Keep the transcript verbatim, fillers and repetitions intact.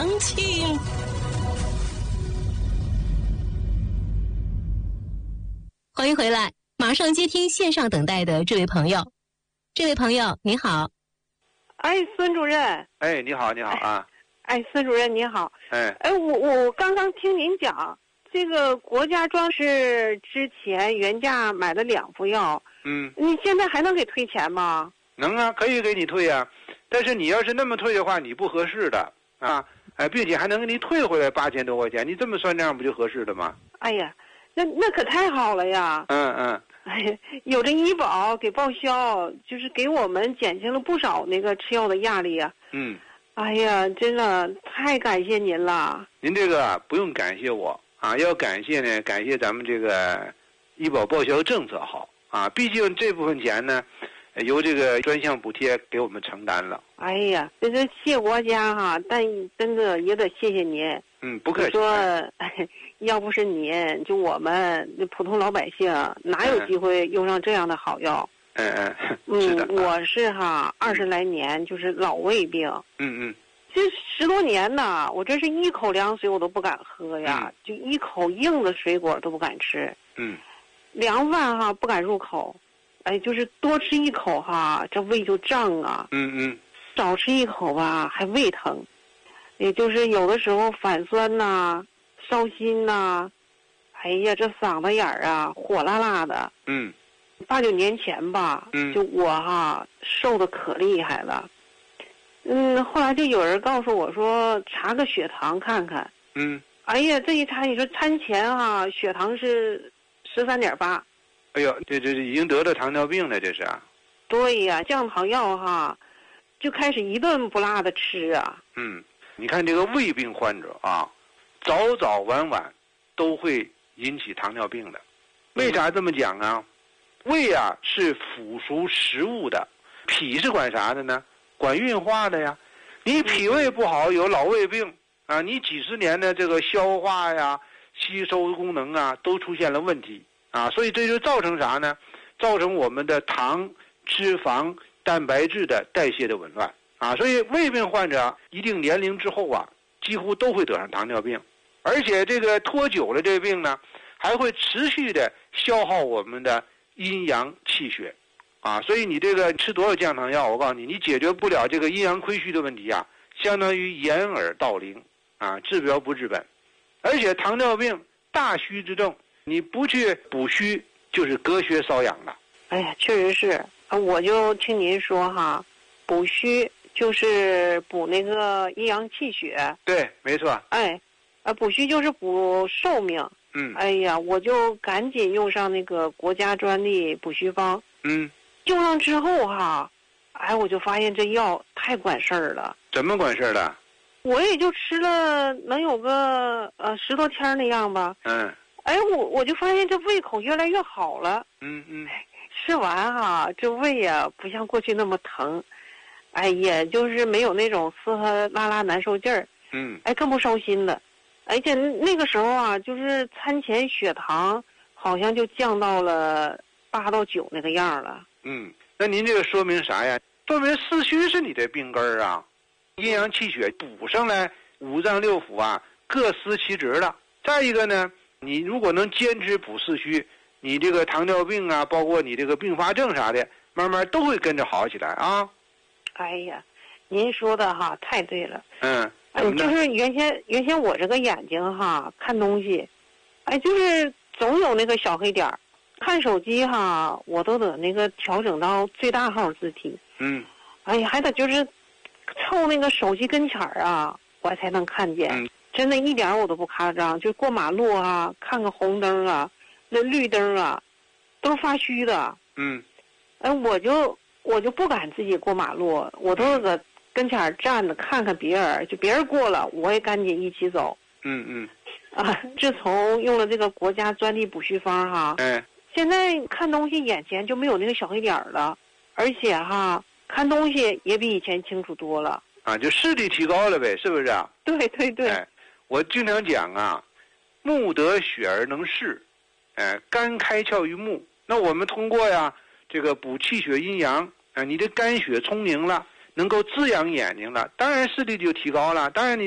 行情。欢迎回来，马上接听线上等待的这位朋友。这位朋友您好。 哎，孙主任。 哎，你好，你好啊。 哎，孙主任你好。 哎， 哎，我我刚刚听您讲，这个国家装是之前原价买的两副药， 嗯， 你现在还能给退钱吗？ 能啊，可以给你退啊。但是你要是那么退的话，你不合适的啊。哎，并且还能给你退回来八千多块钱，你这么算账不就合适的吗？ 哎呀，那那可太好了呀。 嗯嗯。 哎，有这医保给报销，就是给我们减轻了不少那个吃药的压力啊。 嗯。 哎呀，真的太感谢您了。 您这个不用感谢我啊，要感谢呢，感谢咱们这个医保报销政策好啊。毕竟这部分钱呢，由这个专项补贴给我们承担了。 哎呀，这是谢国家哈，但真的也得谢谢您。 嗯，不客气。 说，要不是您，就我们普通老百姓哪有机会用上这样的好药？ 嗯嗯，是的。 嗯，我是哈二十来年就是老胃病。 嗯嗯。 这十多年呢，我这是一口凉水我都不敢喝呀， 嗯、 就一口硬的水果都不敢吃。 嗯。 凉饭哈不敢入口，哎，就是多吃一口哈，这胃就胀啊。 嗯嗯。 少吃一口吧，还胃疼。也就是有的时候反酸呐、烧心呐，哎呀，这嗓子眼儿啊火辣辣的。 嗯。 八九年前吧， 嗯， 就我哈瘦的可厉害了。嗯，后来就有人告诉我说查个血糖看看。 嗯。 哎呀，这一查你说餐前哈血糖是十三点八。 哎呦，这这已经得了糖尿病了，这是啊。 对呀，降糖药哈，就开始一顿不落的吃啊。 嗯。你看这个胃病患者啊，早早晚晚都会引起糖尿病的。为啥这么讲啊？胃啊是腐熟食物的，脾是管啥的呢？管运化的呀。你脾胃不好，有老胃病啊，你几十年的这个消化呀、吸收功能啊都出现了问题啊，所以这就造成啥呢？造成我们的糖、脂肪、蛋白质的代谢的紊乱。啊，所以胃病患者一定年龄之后啊，几乎都会得上糖尿病，而且这个拖久了这个病呢，还会持续的消耗我们的阴阳气血，啊，所以你这个吃多少降糖药，我告诉你，你解决不了这个阴阳亏虚的问题啊，相当于掩耳盗铃啊，治标不治本，而且糖尿病大虚之症，你不去补虚就是隔靴搔痒了。 哎呀，确实是，我就听您说哈，补虚。就是补那个阴阳气血， 对，没错。 哎，啊，补虚就是补寿命。 嗯。 哎呀，我就赶紧用上那个国家专利补虚方。 嗯。 用上之后哈，哎，我就发现这药太管事儿了。 怎么管事儿了？ 我也就吃了能有个呃十多天那样吧。 嗯。 哎，我我就发现这胃口越来越好了。 嗯嗯。 吃完哈，这胃呀不像过去那么疼。哎，也就是没有那种嘶呵拉拉难受劲儿， 嗯， 哎，更不烧心了，而且那个时候啊，就是餐前血糖好像就降到了八到九那个样了。 嗯，那您这个说明啥呀？说明四虚是你的病根儿啊，阴阳气血补上来，五脏六腑啊各司其职了。再一个呢，你如果能坚持补四虚，你这个糖尿病啊，包括你这个并发症啥的，慢慢都会跟着好起来啊。 哎呀，您说的哈太对了。 嗯， 哎，就是原先原先我这个眼睛哈看东西，哎，就是总有那个小黑点儿。看手机哈，我都得那个调整到最大号字体。 嗯。 哎呀，还得就是凑那个手机跟前儿啊，我才能看见。 嗯。 真的一点我都不夸张，就过马路啊，看个红灯啊，那绿灯啊，都是发虚的。 嗯。 哎，我就。我就不敢自己过马路，我都是搁跟前站着看看别人，就别人过了，我也赶紧一起走。 嗯嗯。 啊，自从用了这个国家专利补虚方哈， 哎， 现在看东西眼前就没有那个小黑点了，而且哈看东西也比以前清楚多了。 啊，就视力提高了呗，是不是啊？ 对对对。 哎，我经常讲啊，目得血而能视，哎，肝开窍于目。那我们通过呀。这个补气血阴阳啊，你的肝血充盈了，能够滋养眼睛了，当然视力就提高了。当然你